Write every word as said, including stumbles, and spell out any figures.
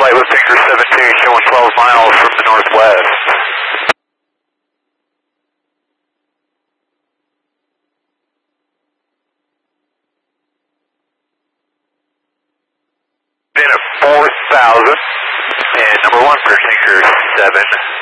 flight Lufthansa seven two showing twelve miles from the northwest. In at four thousand, and number one for Lufthansa seven